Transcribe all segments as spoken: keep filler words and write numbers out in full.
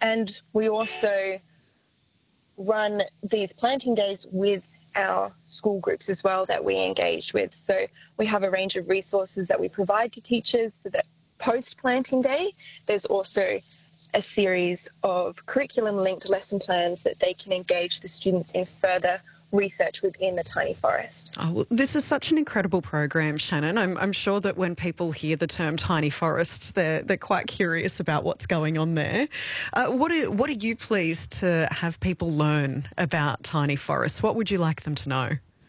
And we also run these planting days with our school groups as well that we engage with. So we have a range of resources that we provide to teachers so that post-planting day, there's also a series of curriculum-linked lesson plans that they can engage the students in further research within the tiny forest. Oh, well, this is such an incredible program, Shannon. I'm, I'm sure that when people hear the term tiny forest, they're, they're quite curious about what's going on there. Uh, what, are, what are you pleased to have people learn about tiny forests? What would you like them to know?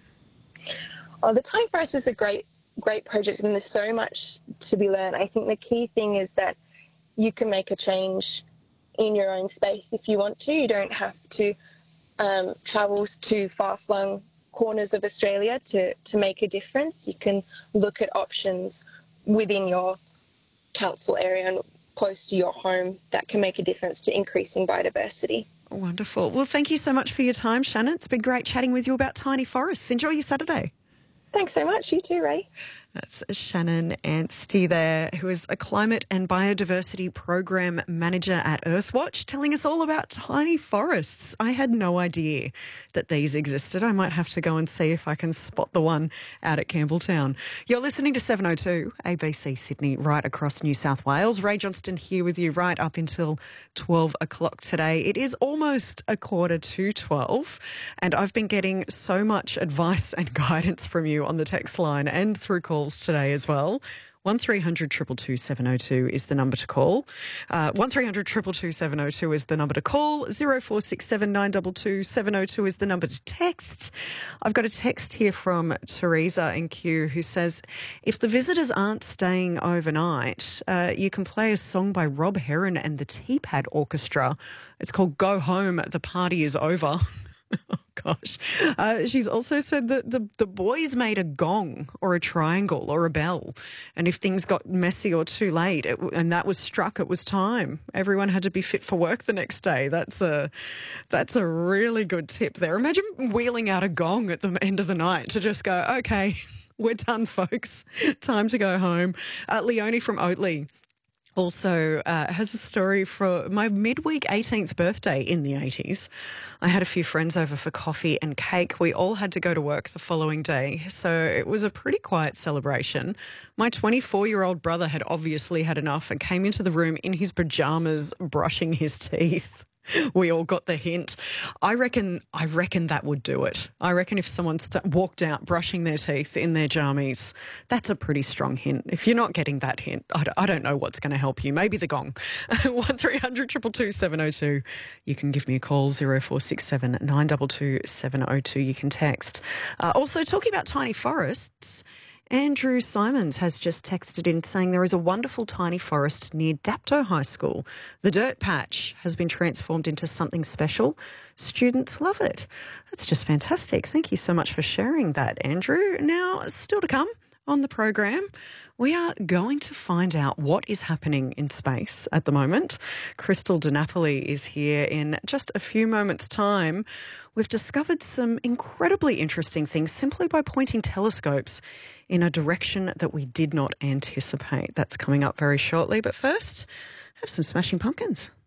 Oh, the tiny forest is a great, great project, and there's so much to be learned. I think the key thing is that you can make a change in your own space if you want to. You don't have to Um, travels to far-flung corners of Australia to, to make a difference. You can look at options within your council area and close to your home that can make a difference to increasing biodiversity. Wonderful. Well, thank you so much for your time, Shannon. It's been great chatting with you about tiny forests. Enjoy your Saturday. Thanks so much. You too, Ray. That's Shannon Anstey there, who is a Climate and Biodiversity Program Manager at Earthwatch, telling us all about tiny forests. I had no idea that these existed. I might have to go and see if I can spot the one out at Campbelltown. You're listening to seven oh two A B C Sydney, right across New South Wales. Ray Johnston here with you right up until twelve o'clock today. It is almost a quarter to twelve, and I've been getting so much advice and guidance from you on the text line and through calls today as well. one three hundred two two two seven oh two is the number to call. Uh, one three hundred two two two seven oh two is the number to call. zero four six seven nine two two seven oh two is the number to text. I've got a text here from Teresa in Kew who says, if the visitors aren't staying overnight, uh, you can play a song by Rob Heron and the Teapad Orchestra. It's called Go Home, the Party is Over. Oh, gosh. Uh, she's also said that the, the boys made a gong or a triangle or a bell, and if things got messy or too late it, and that was struck, it was time. Everyone had to be fit for work the next day. That's a, that's a really good tip there. Imagine wheeling out a gong at the end of the night to just go, okay, we're done, folks. Time to go home. Uh, Leonie from Oatley also uh, has a story for my midweek eighteenth birthday in the eighties. I had a few friends over for coffee and cake. We all had to go to work the following day, so it was a pretty quiet celebration. My twenty-four-year-old brother had obviously had enough and came into the room in his pajamas brushing his teeth. We all got the hint. I reckon I reckon that would do it. I reckon if someone st- walked out brushing their teeth in their jammies, that's a pretty strong hint. If you're not getting that hint, I, d- I don't know what's going to help you. Maybe the gong. one three hundred two two two seven oh two. You can give me a call, zero four six seven nine two two seven oh two. You can text. Uh, also, talking about tiny forests, Andrew Simons has just texted in saying there is a wonderful tiny forest near Dapto High School. The dirt patch has been transformed into something special. Students love it. That's just fantastic. Thank you so much for sharing that, Andrew. Now, still to come on the program, we are going to find out what is happening in space at the moment. Crystal DiNapoli is here in just a few moments' time. We've discovered some incredibly interesting things simply by pointing telescopes in a direction that we did not anticipate. That's coming up very shortly. But first, have some Smashing Pumpkins.